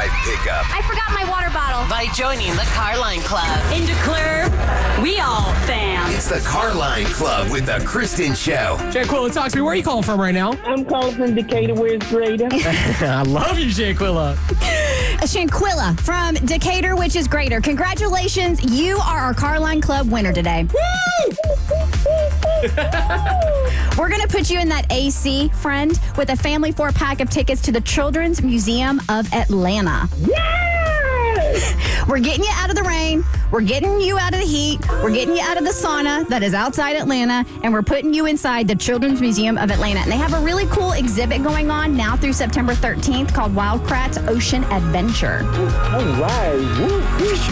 drive pickup. I forgot my water bottle. By joining the Carline Club. In Declare, we all fam. It's the Carline Club with the Kristen Show. Shanquilla, talk to me. Where are you calling from right now? I'm calling from Decatur, where it's greater. I love you, Shanquilla. Shanquilla from Decatur, which is greater. Congratulations. You are our Carline Club winner today. Woo! We're going to put you in that AC, friend, with a family 4-pack of tickets to the Children's Museum of Atlanta. We're getting you out of the rain. We're getting you out of the heat. We're getting you out of the sauna that is outside Atlanta. And we're putting you inside the Children's Museum of Atlanta. And they have a really cool exhibit going on now through September 13th called Wildcrats Ocean Adventure. All right. Woo, woo.